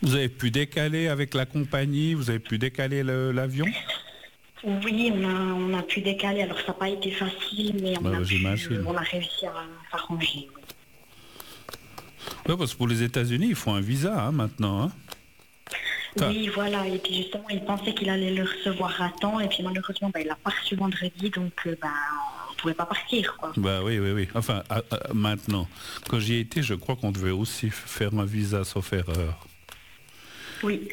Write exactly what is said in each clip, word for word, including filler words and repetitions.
Vous avez pu décaler avec la compagnie, vous avez pu décaler le- l'avion? Oui, on a, on a pu décaler. Alors, ça n'a pas été facile, mais on, Bah, a, pu, j'imagine. on a réussi à s'arranger. Oui. Ouais, parce que pour les États-Unis, il faut un visa hein, maintenant. Hein. Ça- Oui, voilà. Et puis, justement, il pensait qu'il allait le recevoir à temps. Et puis, malheureusement, ben, il l'a pas reçu vendredi. Donc, euh, ben, on ne pouvait pas partir, quoi. Bah oui, oui, oui. Enfin, à- à- maintenant, quand j'y ai été, je crois qu'on devait aussi f- faire un visa sauf erreur. Oui.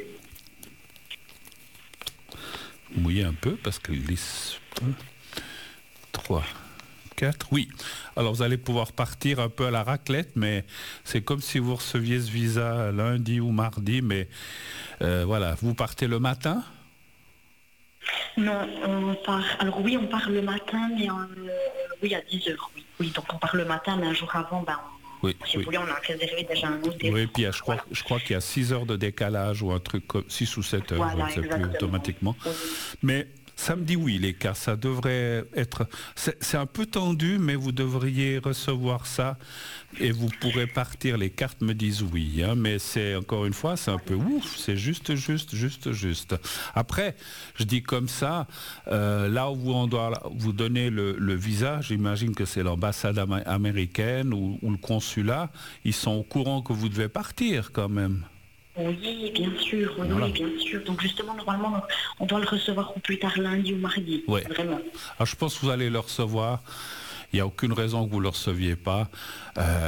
Mouiller un peu parce que glisse. trois, quatre, oui. Alors vous allez pouvoir partir un peu à la raclette, mais c'est comme si vous receviez ce visa lundi ou mardi, mais euh, voilà, vous partez le matin? Non, on part. Alors, oui, on part le matin, mais euh, oui, à dix heures. Oui. Oui, donc on part le matin, mais un jour avant, ben, Oui, on, si vous oui. voulez, on a réservé déjà un hôtel. Oui, puis il y a- je crois, Voilà, je crois qu'il y a six heures de décalage ou un truc comme six ou sept heures, je ne voilà sais plus exactement. automatiquement. Oui. Mais samedi, oui, les cas, ça devrait être... C'est c'est un peu tendu, mais vous devriez recevoir ça et vous pourrez partir. Les cartes me disent oui, hein, mais c'est encore une fois, c'est un peu ouf, c'est juste, juste, juste, juste. Après, je dis comme ça, euh, là où on doit vous donner le, le visa, j'imagine que c'est l'ambassade ama- américaine ou, ou le consulat, ils sont au courant que vous devez partir quand même. Oui, bien sûr, oui, Voilà. oui, bien sûr. Donc justement, normalement, on doit le recevoir au plus tard lundi ou mardi. Ouais. Vraiment. Alors je pense que vous allez le recevoir. Il n'y a aucune raison que vous ne le receviez pas. Euh,